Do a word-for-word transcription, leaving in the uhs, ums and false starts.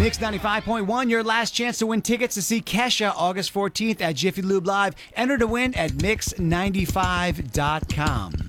Mix ninety-five point one, your last chance to win tickets to see Kesha August fourteenth at Jiffy Lube Live. Enter to win at mix ninety-five dot com.